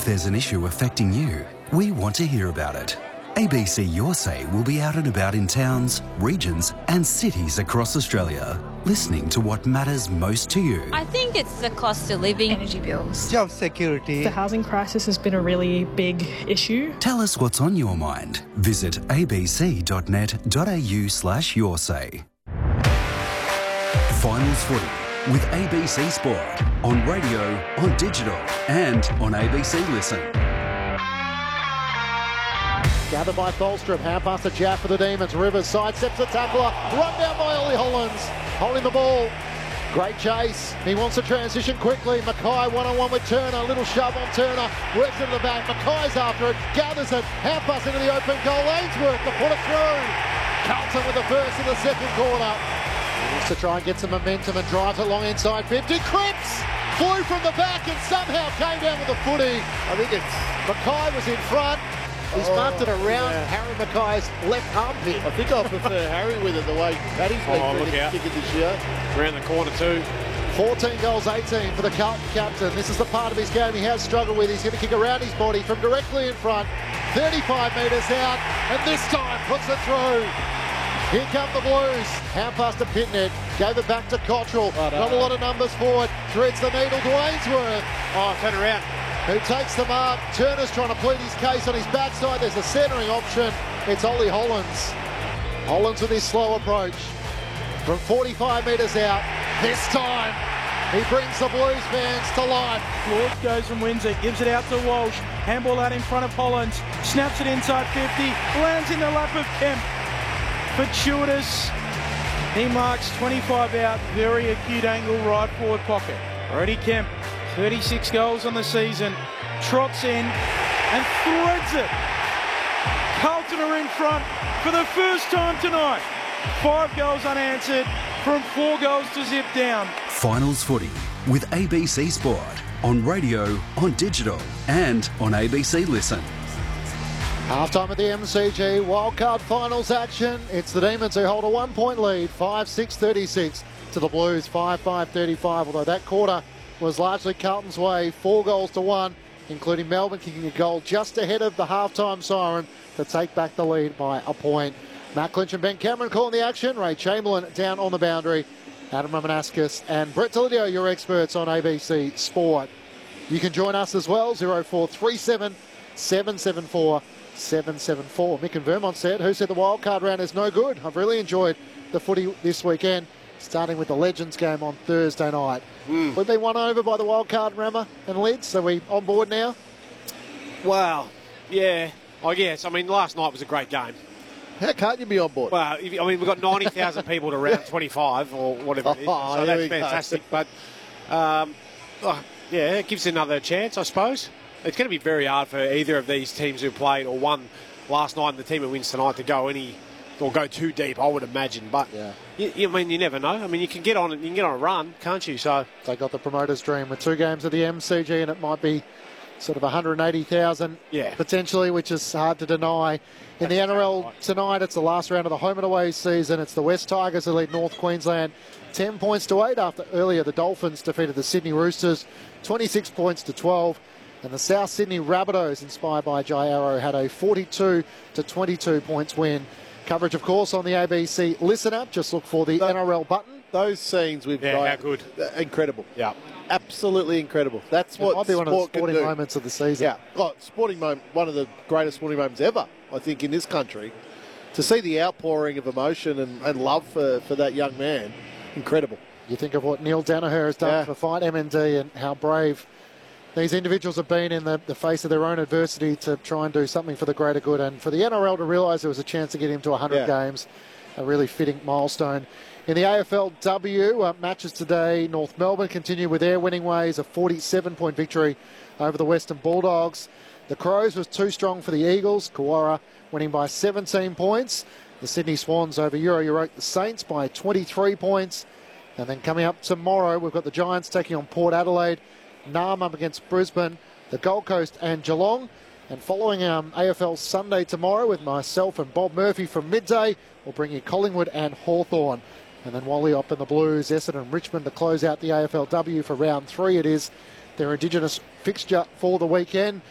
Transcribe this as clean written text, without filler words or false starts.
there's an issue affecting you, we want to hear about it. ABC Your Say will be out and about in towns, regions and cities across Australia, listening to what matters most to you. I think it's the cost of living, energy bills, job security. The housing crisis has been a really big issue. Tell us what's on your mind. Visit abc.net.au/yoursay. Finals footy with ABC Sport on radio, on digital and on ABC Listen. Gathered by Tholstrup, hand pass to Jaff for the Demons. Rivers sidesteps the tackler, run down by Ollie Hollands, holding the ball. Great chase. He wants to transition quickly. Mackay one-on-one with Turner. Little shove on Turner. Works into the back. Mackay's after it. Gathers it. Hand pass into the open goal. Ainsworth to put it through. Carlton with the first in the second quarter. He wants to try and get some momentum and drives it long inside 50. Cripps flew from the back and somehow came down with the footy. I think it's Mackay was in front. He's marked it around Harry Mackay's left armpit. I think I prefer Harry with it the way Paddy's been kicking this year. Around the corner too. 14 goals, 18 for the Carlton captain. This is the part of his game he has struggled with. He's going to kick around his body from directly in front. 35 metres out, and this time puts it through. Here come the Blues. Hand pass to Pitnet. Gave it back to Cottrell. Not a lot of numbers forward. Threads the needle to Ainsworth. Oh, turn around. Who takes the mark. Turner's trying to plead his case on his backside. There's a centering option. It's Ollie Hollands. Hollands with his slow approach. From 45 metres out. This time, he brings the Blues fans to life. Lord goes and wins it. Gives it out to Walsh. Handball out in front of Hollands. Snaps it inside 50. Lands in the lap of Kemp. Fortuitous. He marks 25 out. Very acute angle right forward pocket. Already Kemp. 36 goals on the season, trots in and threads it. Carlton are in front for the first time tonight. 5 goals unanswered from 4 goals to zip down. Finals footy with ABC Sport on radio, on digital and on ABC Listen. Half-time at the MCG, wildcard finals action. It's the Demons who hold a 1-point lead, 5-6-36 to the Blues, 5-5-35, although that quarter was largely Carlton's way, 4 goals to 1, including Melbourne kicking a goal just ahead of the half-time siren to take back the lead by a point. Matt Clinch and Ben Cameron calling the action. Ray Chamberlain down on the boundary. Adam Romanascus and Brett Delidio, your experts on ABC Sport. You can join us as well, 0437 774 774. Mick and Vermont said, who said the wildcard round is no good? I've really enjoyed the footy this weekend, starting with the Legends game on Thursday night. We've been won over by the wildcard, Rammer and Lids, so we on board now? Wow. Yeah. I guess. I mean, last night was a great game. How can't you be on board? Well, we've got 90,000 people to round 25 or whatever it is. So that's fantastic. But, yeah, it gives another chance, I suppose. It's going to be very hard for either of these teams who played or won last night and the team who wins tonight to go too deep, I would imagine. But you never know. I mean, you can get on a run, can't you? So they got the promoter's dream with 2 games of the MCG, and it might be sort of 180,000 potentially, which is hard to deny. In the NRL tonight, it's the last round of the home and away season. It's the West Tigers who lead North Queensland 10 points to 8 after earlier the Dolphins defeated the Sydney Roosters 26 points to 12. And the South Sydney Rabbitohs, inspired by Jai Arrow, had a 42 to 22 points win. Coverage, of course, on the ABC Listen app. Just look for the NRL button. Those scenes we've got. How good. Incredible. Yeah. Absolutely incredible. That's what might be one of the sporting moments of the season. Yeah. One of the greatest sporting moments ever, I think, in this country. To see the outpouring of emotion and love for that young man, incredible. You think of what Neil Danaher has done for Fight MND and how brave these individuals have been in the face of their own adversity to try and do something for the greater good. And for the NRL to realise there was a chance to get him to 100 games, a really fitting milestone. In the AFLW, matches today, North Melbourne continue with their winning ways, a 47-point victory over the Western Bulldogs. The Crows was too strong for the Eagles, Kawara winning by 17 points. The Sydney Swans over Europe the Saints by 23 points. And then coming up tomorrow, we've got the Giants taking on Port Adelaide, Narm up against Brisbane, the Gold Coast and Geelong. And following AFL Sunday tomorrow with myself and Bob Murphy from midday, we'll bring you Collingwood and Hawthorn. And then Wallop and the Blues, Essendon and Richmond to close out the AFLW for round 3. It is their Indigenous fixture for the weekend.